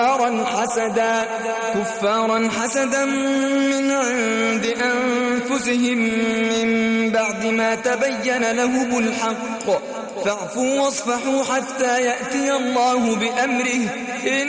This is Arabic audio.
كفارا حسدا من عند أنفسهم من بعد ما تبين لهم الحق فاعفوا واصفحوا حتى يأتي الله بأمره